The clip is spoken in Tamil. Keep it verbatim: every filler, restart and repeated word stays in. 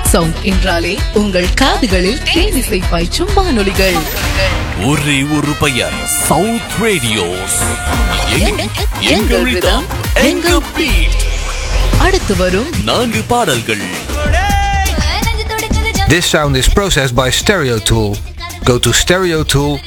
சவுண்ட் என்றாலே உங்கள் காதுகளில் தேனிசை பாய்ச்சும் வானொலிகள். ஒரே ஒரு பெயர், சவுத் ரேடியோஸ். எங்கள் ரிதம், எங்கள் பீட். அடுத்து வரும் நான்கு பாடல்கள். This sound is processed by Stereo Tool. Go to stereo tool